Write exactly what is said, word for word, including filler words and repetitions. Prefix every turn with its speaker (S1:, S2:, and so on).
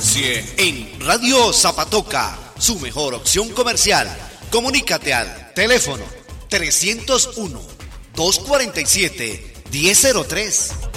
S1: Anuncie en Radio Zapatoca, su mejor opción comercial. Comunícate al teléfono trescientos uno, doscientos cuarenta y siete, diez cero tres.